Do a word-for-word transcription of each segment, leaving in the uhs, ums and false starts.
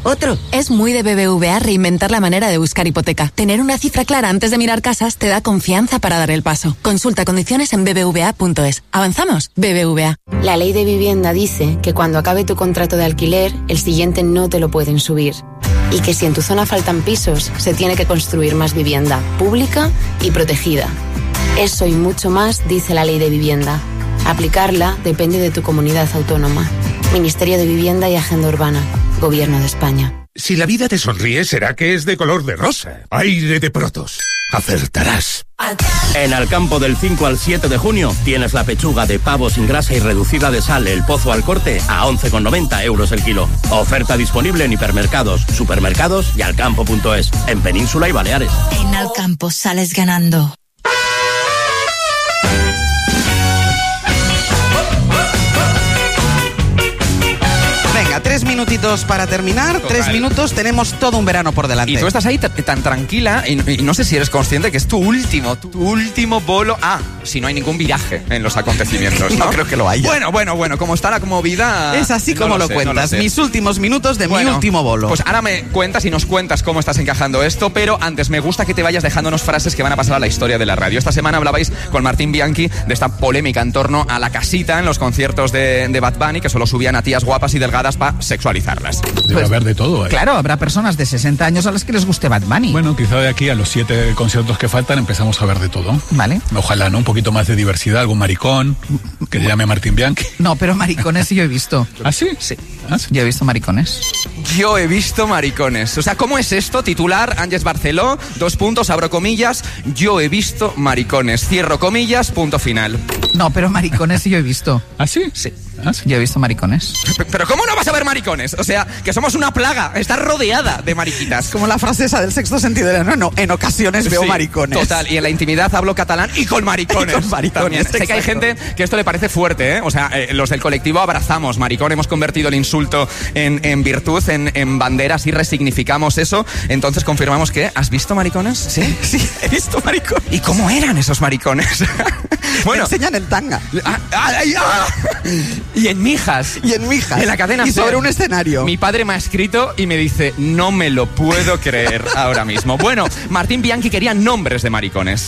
Otro. Es muy de B B V A reinventar la manera de buscar hipoteca. Tener una cifra clara antes de mirar casas te da confianza para dar el paso. Consulta condiciones en b b v a punto es. ¿Avanzamos? B B V A. La ley de vivienda dice que cuando acabe tu contrato de alquiler, el siguiente no te lo pueden subir. Y que si en tu zona faltan pisos, se tiene que construir más vivienda, pública y protegida. Eso y mucho más dice la ley de vivienda. Aplicarla depende de tu comunidad autónoma. Ministerio de Vivienda y Agenda Urbana. Gobierno de España. Si la vida te sonríe, será que es de color de rosa. Aire de Protos. Acertarás. En Alcampo del cinco al siete de junio tienes la pechuga de pavo sin grasa y reducida de sal El Pozo al corte a once con noventa euros el kilo. Oferta disponible en hipermercados, supermercados y alcampo punto es, en Península y Baleares. En Alcampo sales ganando. Venga, tres minutitos para terminar. Total. Tres minutos, tenemos todo un verano por delante. Y tú estás ahí t- tan tranquila y, y no sé si eres consciente que es tu último, tu último bolo. Ah, si no hay ningún viraje en los acontecimientos, ¿no? No creo que lo haya. Bueno, bueno, bueno, como está la movida... Es así como no lo, lo sé, cuentas. No lo Mis últimos minutos de bueno, mi último bolo. Pues ahora me cuentas y nos cuentas cómo estás encajando esto, pero antes me gusta que te vayas dejándonos frases que van a pasar a la historia de la radio. Esta semana hablabais con Martín Bianchi de esta polémica en torno a la casita en los conciertos de, de Bad Bunny, que solo subían a tías guapas y delgadas para sexualizarlas. Debe pues, haber de todo, ¿eh? Claro, habrá personas de sesenta años a las que les guste Bad Bunny. Bueno, quizá de aquí a los siete conciertos que faltan empezamos a ver de todo. Vale. Ojalá, ¿no? Un poquito más de diversidad, algún maricón que se llame Martín Bianchi. No, pero maricones sí yo he visto. ¿Ah, sí? Sí. ¿Ah, sí? Yo he visto maricones. Yo he visto maricones. O sea, ¿cómo es esto? Titular, Ángeles Barceló, dos puntos, abro comillas, yo he visto maricones, cierro comillas, punto final. No, pero maricones sí yo he visto. ¿Ah, sí? Sí. ¿Ah, sí? Yo he visto maricones. ¿Pero cómo no vas a ver maricones? O sea, que somos una plaga, estás rodeada de mariquitas. Como la frase esa del sexto sentido, no, no, en ocasiones veo sí, maricones. Total, y en la intimidad hablo catalán y con maricones. Y con maricones, sé que hay gente que esto le parece fuerte, ¿eh? O sea, eh, los del colectivo abrazamos maricón, hemos convertido el insulto en, en virtud, en, en banderas y resignificamos eso. Entonces confirmamos que, ¿has visto maricones? Sí, sí, he visto maricones. ¿Y cómo eran esos maricones? Bueno, me enseñan el tanga. Ah, ah, ah, y en Mijas. Y en Mijas. En la cadena Y Ser. sobre un escenario. Mi padre me ha escrito y me dice, no me lo puedo creer ahora mismo. Bueno, Martín Bianchi quería nombres de maricones.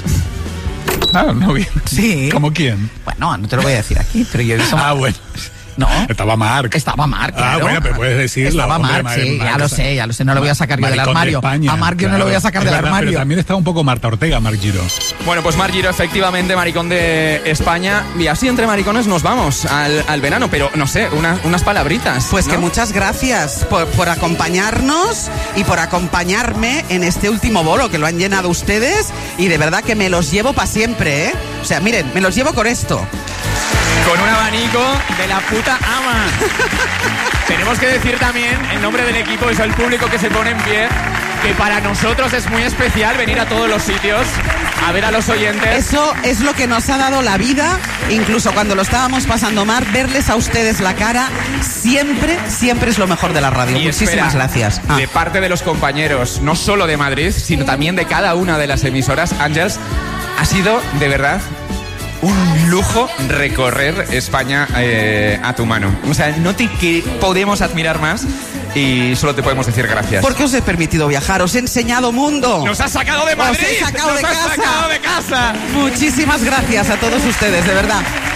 Ah, no bien. Sí. ¿Cómo quién? Bueno, no te lo voy a decir aquí, pero yo he visto... Ah, bueno. No. Estaba Marc. Estaba Marc, claro. Ah, bueno, pero puedes decirlo. Estaba hombre, Marc, sí, Marc, ya lo sé, ya lo sé, no lo voy a sacar yo del armario. De a Marc yo claro, no lo voy a sacar del verdad, armario. Pero también está un poco Marta Ortega, Marc Giró. Bueno, pues Marc Giró, efectivamente, maricón de España. Y así entre maricones nos vamos al, al verano, pero no sé, una, unas palabritas. Pues ¿no? que muchas gracias por, por acompañarnos y por acompañarme en este último bolo, que lo han llenado ustedes y de verdad que me los llevo para siempre, ¿eh? O sea, miren, me los llevo con esto. Con un abanico de la puta ama. Tenemos que decir también, en nombre del equipo y el público que se pone en pie, que para nosotros es muy especial venir a todos los sitios a ver a los oyentes. Eso es lo que nos ha dado la vida, incluso cuando lo estábamos pasando mal, verles a ustedes la cara, siempre, siempre es lo mejor de la radio. Y Muchísimas espera, gracias. Ah. De parte de los compañeros, no solo de Madrid, sino también de cada una de las emisoras, Ángeles, ha sido, de verdad, un lujo recorrer España eh, a tu mano. O sea, no te que podemos admirar más y solo te podemos decir gracias. Porque os he permitido viajar, os he enseñado mundo. ¡Nos has sacado de Madrid! ¡Os he sacado ¡Nos de has casa! sacado de casa! Muchísimas gracias a todos ustedes, de verdad.